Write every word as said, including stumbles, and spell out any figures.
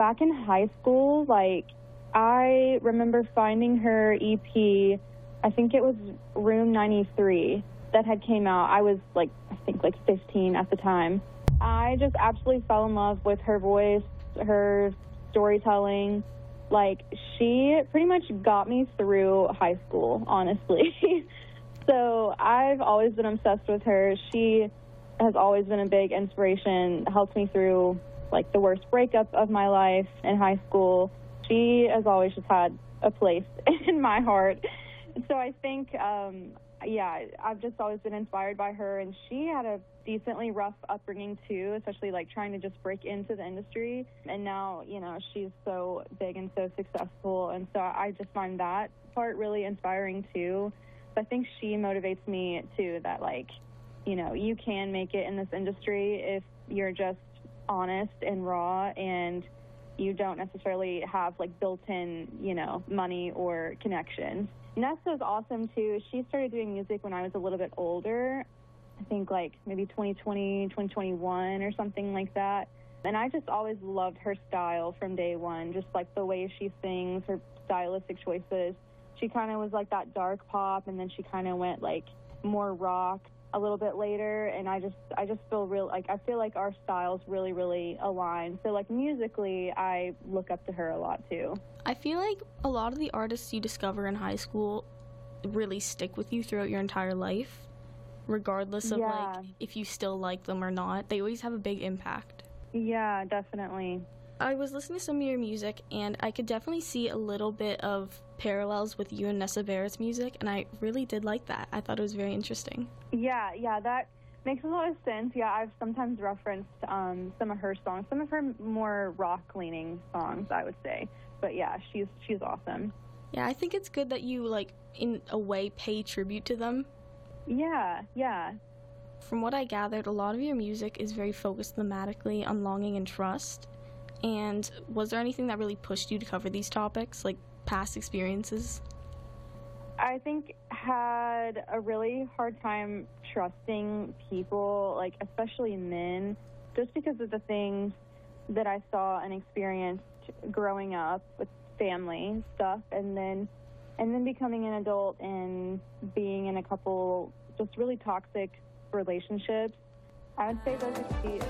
back in high school, like, I remember finding her E P, I think it was Room ninety-three, that had came out. I was, like, I think, like, fifteen at the time. I just absolutely fell in love with her voice, her storytelling. Like, she pretty much got me through high school, honestly. So I've always been obsessed with her. She has always been a big inspiration, helped me through, like, the worst breakup of my life in high school. She has always just had a place in my heart. So I think, um, yeah, I've just always been inspired by her, and she had a decently rough upbringing too, especially like trying to just break into the industry. And now, you know, she's so big and so successful, and so I just find that part really inspiring too. But I think she motivates me too, that, like, you know, you can make it in this industry if you're just honest and raw, and you don't necessarily have, like, built-in, you know, money or connections. Nessa's awesome too. She started doing music when I was a little bit older. I think like maybe twenty twenty, twenty twenty-one or something like that. And I just always loved her style from day one, just like the way she sings, her stylistic choices. She kind of was like that dark pop, and then she kind of went like more rock a little bit later, and I just I just feel real like I feel like our styles really really align. So like musically, I look up to her a lot too. I feel like a lot of the artists you discover in high school really stick with you throughout your entire life, regardless of Yeah. like if you still like them or not. They always have a big impact. Yeah, definitely. I was listening to some of your music, and I could definitely see a little bit of parallels with you and Nessa Vera's music, and I really did like that. I thought it was very interesting. Yeah, yeah, that makes a lot of sense. Yeah, I've sometimes referenced um, some of her songs, some of her more rock-leaning songs, I would say. But yeah, she's she's awesome. Yeah, I think it's good that you, like, in a way, pay tribute to them. Yeah, yeah. From what I gathered, a lot of your music is very focused thematically on longing and trust. And was there anything that really pushed you to cover these topics, like past experiences? I think had a really hard time trusting people, like especially men, just because of the things that I saw and experienced growing up with family stuff, and then and then becoming an adult and being in a couple just really toxic relationships. I would say those are key